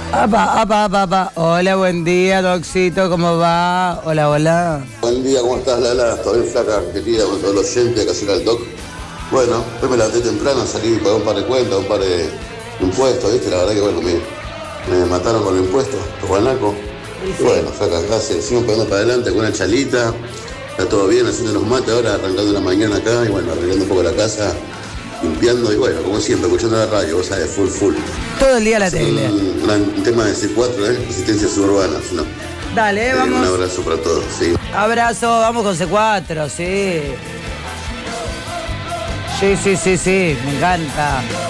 Apa, apa, apa, apa. Hola, buen día, Doxito, ¿cómo va? Hola, hola. Buen día, ¿cómo estás, Lala? Todo bien, flaca, querida, con todos los oyentes, que acerca el doc. Bueno, hoy me levanté temprano, salí para un par de cuentas, un par de impuestos, ¿viste? La verdad que, bueno, me mataron con los impuestos, los guanacos. Y bueno, flaca, acá seguimos pegando para adelante con una chalita. Está todo bien, haciendo los mates ahora, arrancando la mañana acá, y bueno, arreglando un poco la casa, limpiando, y bueno, como siempre, escuchando la radio, vos sabés, full. Todo el día la tele. Un tema de C4, resistencia suburbana, ¿no? Dale, vamos. Un abrazo para todos, sí. Abrazo, vamos con C4, sí. Sí, me encanta.